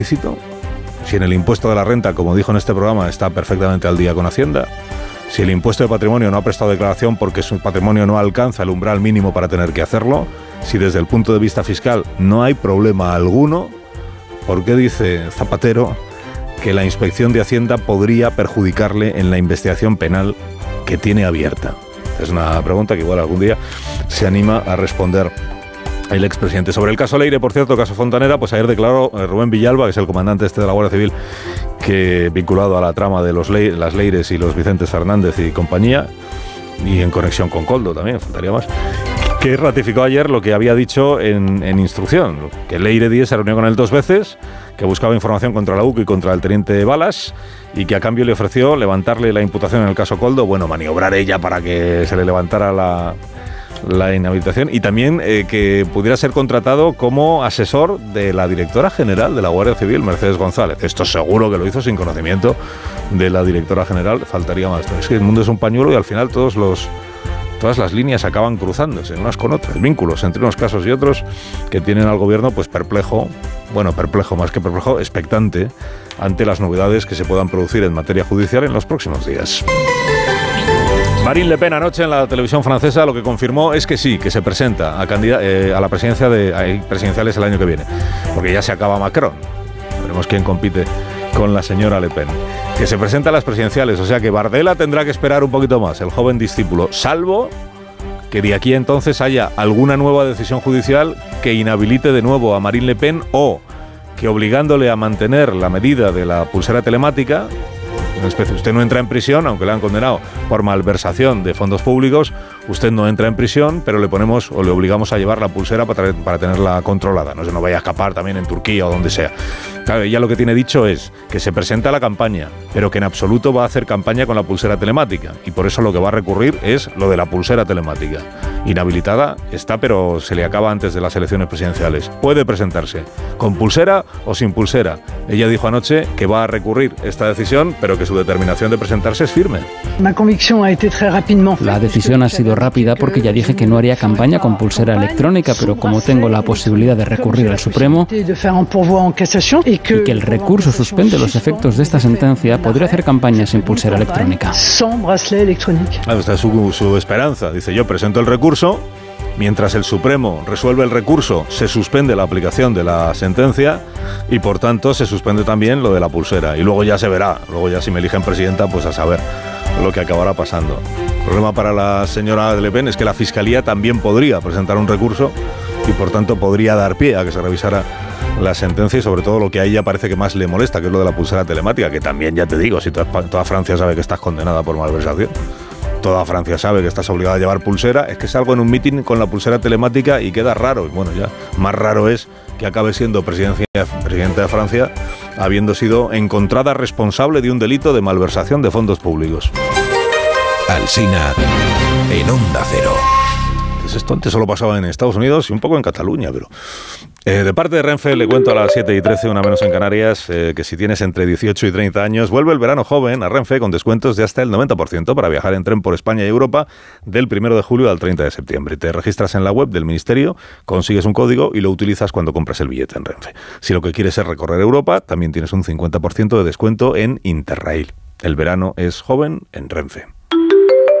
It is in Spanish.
ilícito, si en el impuesto de la renta, como dijo en este programa, está perfectamente al día con Hacienda, si el impuesto de patrimonio no ha prestado declaración porque su patrimonio no alcanza el umbral mínimo para tener que hacerlo, si desde el punto de vista fiscal no hay problema alguno, ¿por qué dice Zapatero que la Inspección de Hacienda podría perjudicarle en la investigación penal que tiene abierta? Es una pregunta que igual algún día se anima a responder el expresidente. Sobre el caso Leire, por cierto, caso Fontanera, pues ayer declaró Rubén Villalba, que es el comandante de la Guardia Civil, que vinculado a la trama de las Leires y los Vicentes Fernández y compañía, y en conexión con Koldo también, faltaría más, que ratificó ayer lo que había dicho en instrucción, que Leire Díez se reunió con él 2 veces, que buscaba información contra la UCO y contra el teniente Balas, y que a cambio le ofreció levantarle la imputación en el caso Koldo, bueno, maniobrar ella para que se le levantara la inhabilitación, y también que pudiera ser contratado como asesor de la directora general de la Guardia Civil, Mercedes González. Esto seguro que lo hizo sin conocimiento de la directora general, faltaría más. Es que el mundo es un pañuelo y al final todas las líneas acaban cruzándose unas con otras, vínculos entre unos casos y otros que tienen al gobierno pues perplejo, más que perplejo, expectante ante las novedades que se puedan producir en materia judicial en los próximos días. Marine Le Pen anoche en la televisión francesa lo que confirmó es que sí, que se presenta a la presidencia de presidenciales el año que viene, porque ya se acaba Macron. Veremos quién compite con la señora Le Pen. Que se presenta a las presidenciales, o sea que Bardella tendrá que esperar un poquito más, el joven discípulo, salvo que de aquí a entonces haya alguna nueva decisión judicial que inhabilite de nuevo a Marine Le Pen, o que obligándole a mantener la medida de la pulsera telemática, usted no entra en prisión, aunque le han condenado por malversación de fondos públicos, usted no entra en prisión, pero le ponemos o le obligamos a llevar la pulsera para tenerla controlada, no se nos vaya a escapar también en Turquía o donde sea. Claro, ella lo que tiene dicho es que se presenta a la campaña, pero que en absoluto va a hacer campaña con la pulsera telemática, y por eso lo que va a recurrir es lo de la pulsera telemática. Inhabilitada está, pero se le acaba antes de las elecciones presidenciales. Puede presentarse con pulsera o sin pulsera. Ella dijo anoche que va a recurrir esta decisión, pero que su determinación de presentarse es firme. La decisión ha sido rápida porque ya dije que no haría campaña con pulsera electrónica, pero como tengo la posibilidad de recurrir al Supremo y que el recurso suspende los efectos de esta sentencia, podría hacer campaña sin pulsera electrónica. Esta es su esperanza. Dice, yo presento el recurso, mientras el Supremo resuelve el recurso, se suspende la aplicación de la sentencia y por tanto se suspende también lo de la pulsera. Y luego ya se verá, luego ya si me eligen presidenta, pues a saber lo que acabará pasando. El problema para la señora Le Pen es que la Fiscalía también podría presentar un recurso y por tanto podría dar pie a que se revisara la sentencia, y sobre todo lo que a ella parece que más le molesta, que es lo de la pulsera telemática, que también, ya te digo, si toda Francia sabe que estás condenada por malversación, toda Francia sabe que estás obligada a llevar pulsera, es que salgo en un mitin con la pulsera telemática y queda raro. Bueno, ya más raro es que acabe siendo presidenta de Francia habiendo sido encontrada responsable de un delito de malversación de fondos públicos. Alsina en Onda Cero. Esto antes solo pasaba en Estados Unidos y un poco en Cataluña, pero... de parte de Renfe le cuento a las 7:13, una menos en Canarias, que si tienes entre 18 y 30 años, vuelve el verano joven a Renfe con descuentos de hasta el 90% para viajar en tren por España y Europa del 1 de julio al 30 de septiembre. Te registras en la web del Ministerio, consigues un código y lo utilizas cuando compras el billete en Renfe. Si lo que quieres es recorrer Europa, también tienes un 50% de descuento en Interrail. El verano es joven en Renfe.